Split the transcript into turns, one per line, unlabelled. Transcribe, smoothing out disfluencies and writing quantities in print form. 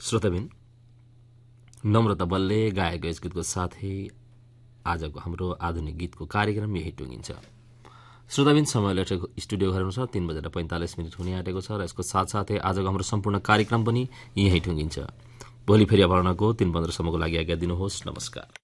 श्रोताबिन, नम्रता बलले गाएको यस गीतको साथै आजको हाम्रो आधुनिक गीतको कार्यक्रम यही टुङ्गिन्छ। श्रोताबिन, समय स्टुडियो घरमा छ 3:45 हुने आँटेको छ र यसको साथसाथै आजको हाम्रो सम्पूर्ण कार्यक्रम पनि यही टुङ्गिन्छ। भोलि फेरि अपराह्नको 3:15 सम्मको लागि आज्ञा दिनुहोस्। नमस्कार।